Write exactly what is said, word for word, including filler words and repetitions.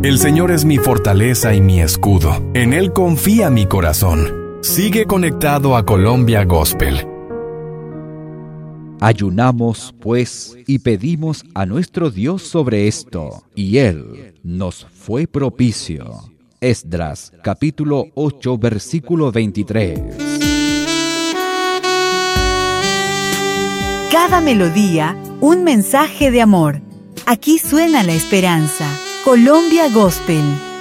El Señor es mi fortaleza y mi escudo. En Él confía mi corazón. Sigue conectado a Colombia Gospel. Ayunamos, pues, y pedimos a nuestro Dios sobre esto, y Él nos fue propicio. Esdras, capítulo ocho, versículo veintitrés. Cada melodía, un mensaje de amor. Aquí suena la esperanza. Colombia Gospel.